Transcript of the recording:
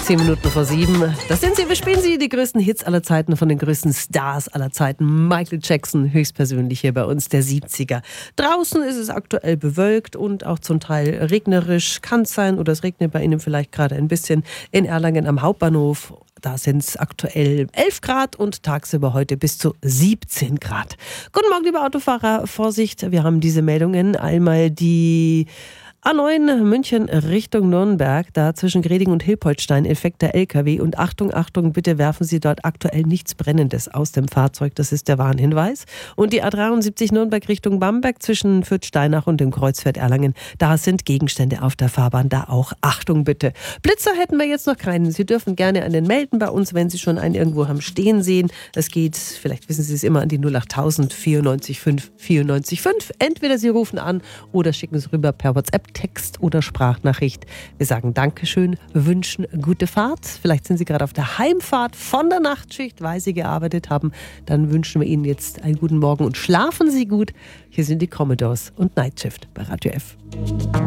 10 Minuten vor 7. Das sind sie, wir spielen sie, die größten Hits aller Zeiten von den größten Stars aller Zeiten. Michael Jackson, höchstpersönlich hier bei uns, der 70er. Draußen ist es aktuell bewölkt und auch zum Teil regnerisch. Kann es sein, oder es regnet bei Ihnen vielleicht gerade ein bisschen. In Erlangen am Hauptbahnhof, da sind es aktuell 11 Grad und tagsüber heute bis zu 17 Grad. Guten Morgen, liebe Autofahrer. Vorsicht, wir haben diese Meldungen. Einmal die A9 München Richtung Nürnberg, da zwischen Greding und Hilpoltstein, effekter LKW. Und Achtung, Achtung, bitte werfen Sie dort aktuell nichts Brennendes aus dem Fahrzeug. Das ist der Warnhinweis. Und die A73 Nürnberg Richtung Bamberg zwischen Fürth-Steinach und dem Kreuzviertel Erlangen, da sind Gegenstände auf der Fahrbahn. Da auch Achtung bitte. Blitzer hätten wir jetzt noch keinen. Sie dürfen gerne einen melden bei uns, wenn Sie schon einen irgendwo haben stehen sehen. Es geht, vielleicht wissen Sie es immer, an die 08000 94 5 94 5. Entweder Sie rufen an oder schicken es rüber per WhatsApp, Text oder Sprachnachricht. Wir sagen Dankeschön, wünschen gute Fahrt. Vielleicht sind Sie gerade auf der Heimfahrt von der Nachtschicht, weil Sie gearbeitet haben. Dann wünschen wir Ihnen jetzt einen guten Morgen und schlafen Sie gut. Hier sind die Commodores und Night Shift bei Radio F.